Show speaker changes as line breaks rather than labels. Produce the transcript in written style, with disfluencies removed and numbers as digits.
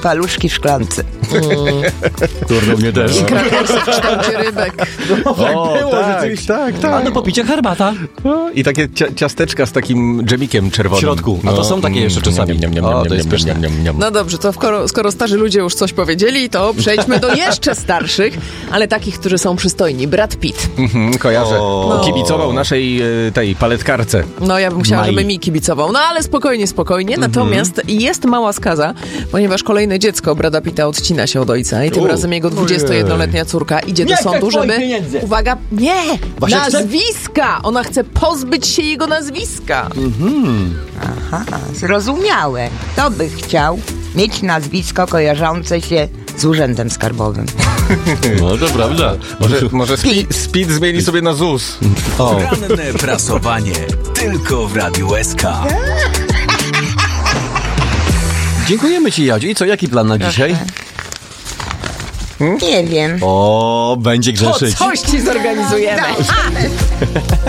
paluszki w szklance.
Kurde, mnie też.
I krakersy w kształcie rybek.
Tak.
A do popicia herbata.
I takie ciasteczka z takim dżemikiem czerwonym.
W środku.
A to są takie jeszcze czasami. O, to jest pyszne.
No dobrze, to skoro starzy ludzie już coś powiedzieli, to przejdźmy do jeszcze starszych, ale takich, którzy są przystojni. Brad Pitt.
Kojarzę.
No.
Kibicował naszej tej paletkarce.
No ja bym chciała,
Mai.
żeby mi kibicował. No ale spokojnie. Natomiast jest mała skaza, ponieważ kolejne dziecko Brada Pitta odcina się od ojca i tym razem jego 21-letnia córka idzie do sądu, żeby... Uwaga, nie! Nazwiska! Ona chce pozbyć się jego nazwiska.
Aha, zrozumiałe. Kto by chciał mieć nazwisko kojarzące się z urzędem skarbowym?
No to prawda.
Może Speed zmieni sobie na ZUS.
Poranne prasowanie tylko w Radiu SK.
Dziękujemy ci, Jadziu. I co, jaki plan na dzisiaj?
Nie wiem.
O, będzie grzeszyć.
Coś ci zorganizujemy.